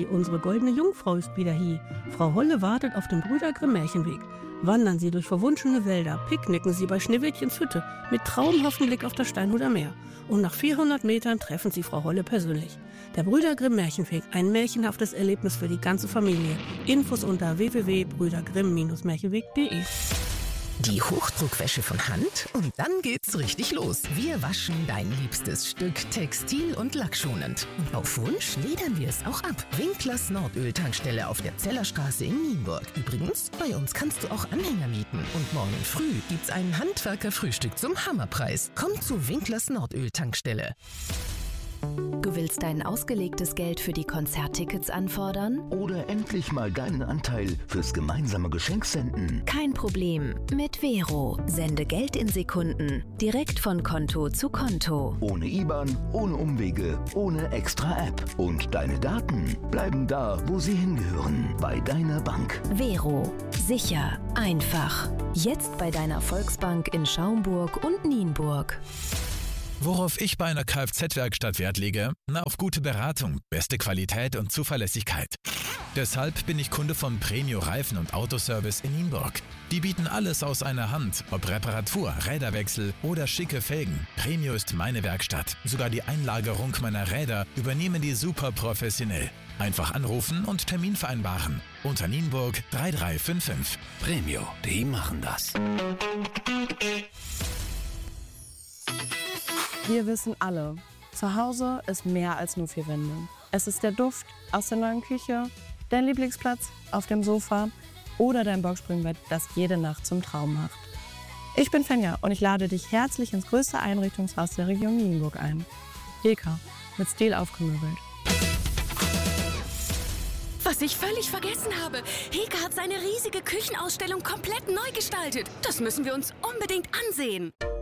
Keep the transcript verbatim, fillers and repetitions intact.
Hi, unsere goldene Jungfrau ist wieder hier. Frau Holle wartet auf dem Brüder Grimm Märchenweg. Wandern Sie durch verwunschene Wälder, picknicken Sie bei Schneewittchens Hütte mit traumhaftem Blick auf das Steinhuder Meer. Und nach vierhundert Metern treffen Sie Frau Holle persönlich. Der Brüder Grimm Märchenweg, ein märchenhaftes Erlebnis für die ganze Familie. Infos unter w w w punkt brüder grimm märchenweg punkt de. Die Hochdruckwäsche von Hand und dann geht's richtig los. Wir waschen dein liebstes Stück textil- und lackschonend. Und auf Wunsch ledern wir es auch ab. Winklers Nordöl-Tankstelle auf der Zellerstraße in Nienburg. Übrigens, bei uns kannst du auch Anhänger mieten. Und morgen früh gibt's ein Handwerkerfrühstück zum Hammerpreis. Komm zu Winklers Nordöl-Tankstelle. Du willst dein ausgelegtes Geld für die Konzerttickets anfordern? Oder endlich mal deinen Anteil fürs gemeinsame Geschenk senden? Kein Problem. Mit Vero. Sende Geld in Sekunden. Direkt von Konto zu Konto. Ohne I B A N, ohne Umwege, ohne extra App. Und deine Daten bleiben da, wo sie hingehören. Bei deiner Bank. Vero. Sicher. Einfach. Jetzt bei deiner Volksbank in Schaumburg und Nienburg. Worauf ich bei einer Kfz-Werkstatt Wert lege? Na, auf gute Beratung, beste Qualität und Zuverlässigkeit. Deshalb bin ich Kunde von Premio Reifen und Autoservice in Nienburg. Die bieten alles aus einer Hand, ob Reparatur, Räderwechsel oder schicke Felgen. Premio ist meine Werkstatt. Sogar die Einlagerung meiner Räder übernehmen die super professionell. Einfach anrufen und Termin vereinbaren. Unter Nienburg drei drei fünf fünf. Premio, die machen das. Wir wissen alle, zu Hause ist mehr als nur vier Wände. Es ist der Duft aus der neuen Küche, dein Lieblingsplatz auf dem Sofa oder dein Boxspringbett, das jede Nacht zum Traum macht. Ich bin Fenja und ich lade dich herzlich ins größte Einrichtungshaus der Region Nienburg ein. Heka, mit Stil aufgemöbelt. Was ich völlig vergessen habe. Heka hat seine riesige Küchenausstellung komplett neu gestaltet. Das müssen wir uns unbedingt ansehen.